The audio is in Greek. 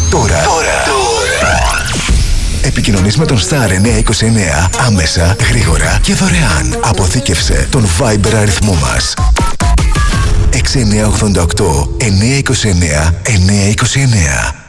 Τώρα. Επικοινωνείς με τον Star 929 άμεσα, γρήγορα και δωρεάν. Αποθήκευσε τον Viber αριθμό μας. 6988 929 929.